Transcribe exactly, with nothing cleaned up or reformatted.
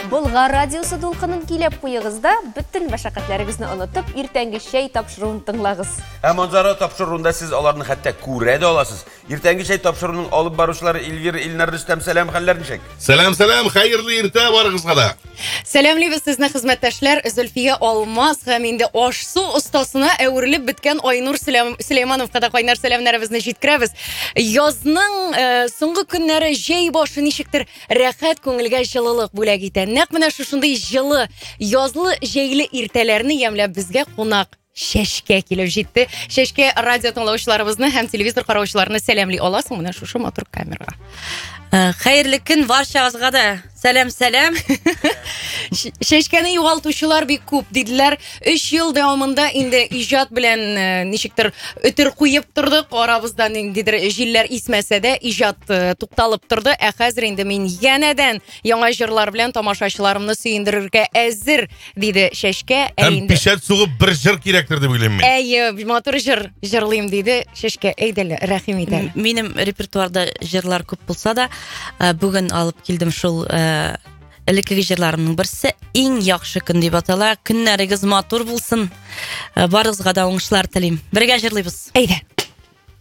Болгар радиосы дулкынын килеп куйыгызда, бүттін мәшәкатьләрегезне онытып, иртәнге шәй тапшыруын тыңлагыз. Ә манзара тапшыруында сез аларны хәтта күрә дә аласыз. Иртәнге шәй тапшыруның алып баручылары Эльвира, Илнар, Рөстәм, сәлам хәлләр ничек? Сәлам, сәлам, хәерле иртә барыгызга да. Сәламлыйбыз сезне хезмәттәшләр, Зөлфия Алмаз һәм инде аш-су остасына әверелеп беткән Айнур Сөләймановка да кайнар сәламнәребезне җиткерәбез. Язның соңгы көннәре җәй башы ничектер рәхәт күңелгә җылылык бүләк итә. Нәкъ менә шушындый җылы, язлы, җәйле иртәләрне ямлап безгә кунак Шәшкә килеп җитте. Шәшкә радио тыңлаучыларыбызны һәм телевизор караучыларны сәламлый аласың менә шушы матур камерага. Хәерле көн барчагызга да. Сәлам, сәлам. Шәшкәне югалтучылар бик күп диделәр. Өч ел дәвамында инде иҗат белән ничектер өтер куеп тордык. Арабызда ниндидер җилләр исмәсә дә иҗат тукталып торды. Ә хәзер инде мин янәдән яңа җырлар белән тамашачыларымны сөендерергә әзер диде Шәшкә. Һәм пишәт сугып бер җыр кирәктер дип уйлыйм мин. Әйе, матур җыр җырлыйм диде Шәшкә. Әйдәле, рәхим итәле. Минем репертуарда җырлар күп булса да, бүген алып килдем шул элеккеге җырларымның берсе иң яхшы көн дип атала. Көннәрегез матур булсын. Барыгызга да уңышлар телим. Бергә җырлыйбыз. Әйдә.